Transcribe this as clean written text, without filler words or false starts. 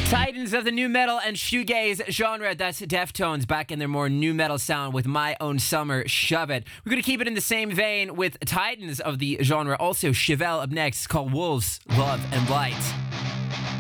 Titans of the new metal and shoegaze genre, that's Deftones back in their more new metal sound with My Own Summer, Shove It. We're going to keep it in the same vein with Titans of the genre, also Chevelle up next, called Wolves, Love and Light.